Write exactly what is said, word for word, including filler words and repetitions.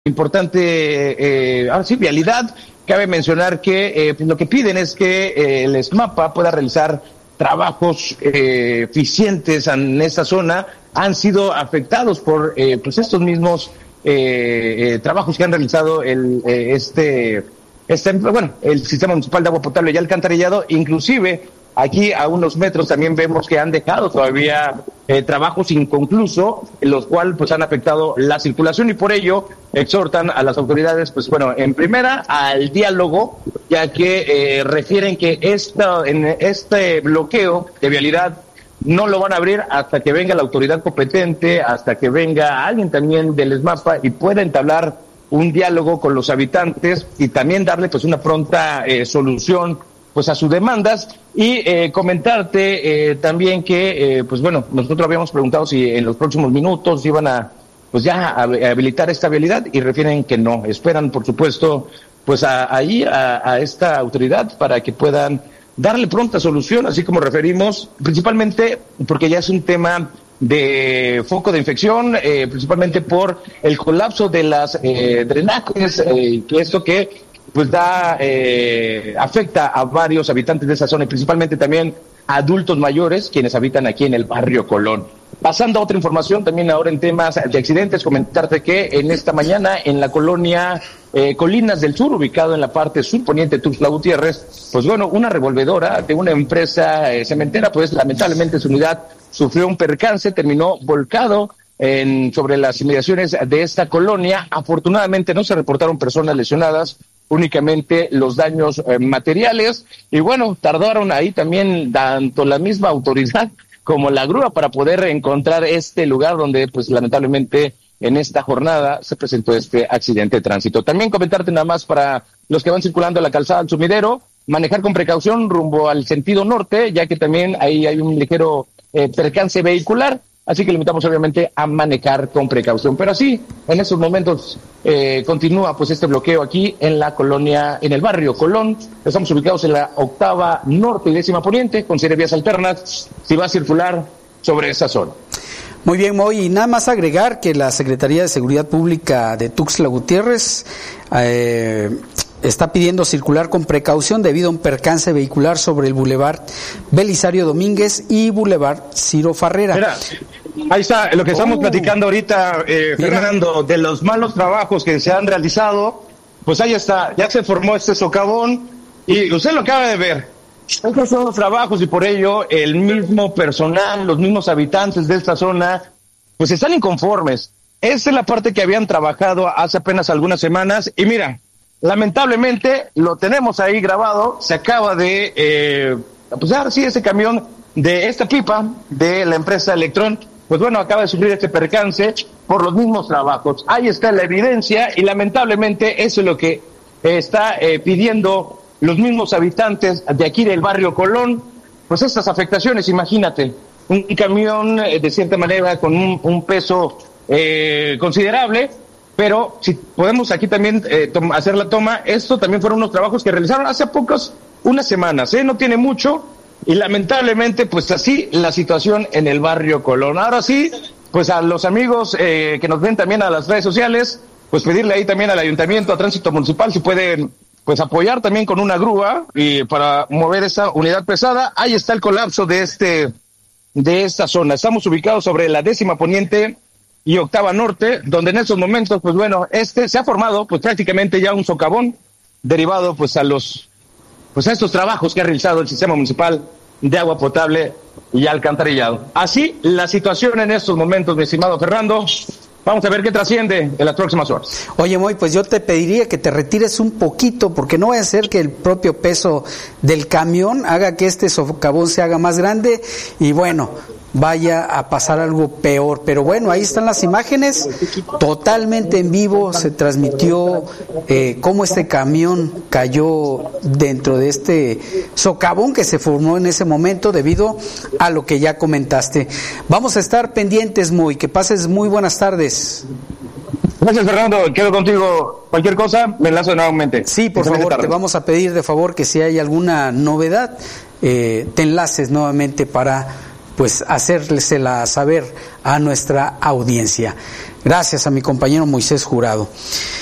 importante, eh, ahora sí, vialidad. Cabe mencionar que eh, pues lo que piden es que eh, el ESMAPA pueda realizar trabajos eh, eficientes en esta zona. Han sido afectados por eh, pues estos mismos eh, eh, trabajos que han realizado el eh, este este bueno el sistema municipal de agua potable y alcantarillado. Inclusive aquí a unos metros también vemos que han dejado todavía eh, trabajos inconclusos, los cuales pues han afectado la circulación, y por ello exhortan a las autoridades, pues bueno, en primera al diálogo, ya que eh, refieren que esta, en este bloqueo de vialidad no lo van a abrir hasta que venga la autoridad competente, hasta que venga alguien también del ESMAPA y pueda entablar un diálogo con los habitantes y también darle pues una pronta eh, solución pues a sus demandas. Y eh, comentarte eh, también que eh, pues bueno, nosotros habíamos preguntado si en los próximos minutos iban a pues ya a, a habilitar esta vialidad, y refieren que no, esperan por supuesto pues a, ahí a, a esta autoridad para que puedan darle pronta solución, así como referimos, principalmente porque ya es un tema de foco de infección, eh, principalmente por el colapso de las eh, drenajes, eh, que esto que pues da, eh, afecta a varios habitantes de esa zona, y principalmente también a adultos mayores, quienes habitan aquí en el barrio Colón. Pasando a otra información, también ahora en temas de accidentes, comentarte que en esta mañana en la colonia eh, Colinas del Sur, ubicado en la parte surponiente de Tuxtla Gutiérrez, pues bueno, una revolvedora de una empresa eh, cementera, pues lamentablemente su unidad sufrió un percance, terminó volcado en, sobre las inmediaciones de esta colonia. Afortunadamente no se reportaron personas lesionadas, únicamente los daños eh, materiales, y bueno, tardaron ahí también tanto la misma autoridad como la grúa para poder encontrar este lugar donde pues lamentablemente en esta jornada se presentó este accidente de tránsito. También comentarte nada más para los que van circulando a la calzada del Sumidero, manejar con precaución rumbo al sentido norte, ya que también ahí hay un ligero eh, percance vehicular, así que le invitamos obviamente a manejar con precaución. Pero así, en estos momentos eh, continúa pues este bloqueo aquí en la colonia, en el barrio Colón. Estamos ubicados en la octava norte y décima poniente, considere vías alternas si va a circular sobre esa zona. Muy bien, Moy, y nada más agregar que la Secretaría de Seguridad Pública de Tuxtla Gutiérrez eh, está pidiendo circular con precaución debido a un percance vehicular sobre el Boulevard Belisario Domínguez y Boulevard Ciro Farrera. Mira, ahí está lo que estamos oh, platicando ahorita, eh, Fernando, de los malos trabajos que se han realizado. Pues ahí está, ya se formó este socavón y usted lo acaba de ver. Estos son los trabajos, y por ello el mismo personal, los mismos habitantes de esta zona, pues están inconformes. Esa es la parte que habían trabajado hace apenas algunas semanas, y mira, lamentablemente lo tenemos ahí grabado. Se acaba de, eh, pues ahora sí, ese camión de esta pipa de la empresa Electrón, pues bueno, acaba de sufrir este percance por los mismos trabajos. Ahí está la evidencia, y lamentablemente eso es lo que eh, está eh, pidiendo los mismos habitantes de aquí del barrio Colón. Pues estas afectaciones, imagínate, un camión eh, de cierta manera con un, un peso eh, considerable, pero si podemos aquí también eh, tom- hacer la toma, esto también fueron unos trabajos que realizaron hace pocas, unas semanas, ¿eh? No tiene mucho, y lamentablemente pues así la situación en el barrio Colón. Ahora sí, pues a los amigos eh, que nos ven también a las redes sociales, pues pedirle ahí también al Ayuntamiento, a Tránsito Municipal, si pueden pues apoyar también con una grúa y para mover esa unidad pesada. Ahí está el colapso de este de esta zona. Estamos ubicados sobre la décima poniente y octava norte, donde en estos momentos, pues bueno, este se ha formado pues prácticamente ya un socavón derivado pues a los pues a estos trabajos que ha realizado el sistema municipal de agua potable y alcantarillado. Así la situación en estos momentos, mi estimado Fernando. Vamos a ver qué trasciende en las próximas horas. Oye, Moy, pues yo te pediría que te retires un poquito, porque no vaya a ser que el propio peso del camión haga que este socavón se haga más grande y bueno, vaya a pasar algo peor. Pero bueno, ahí están las imágenes, totalmente en vivo se transmitió eh, cómo este camión cayó dentro de este socavón que se formó en ese momento debido a lo que ya comentaste. Vamos a estar pendientes, Moy, que pases muy buenas tardes. Gracias, Fernando, quedo contigo. Cualquier cosa, me enlazo nuevamente. Sí, por favor, tarde. Te vamos a pedir de favor que si hay alguna novedad, eh, te enlaces nuevamente para pues hacérsela saber a nuestra audiencia. Gracias a mi compañero Moisés Jurado.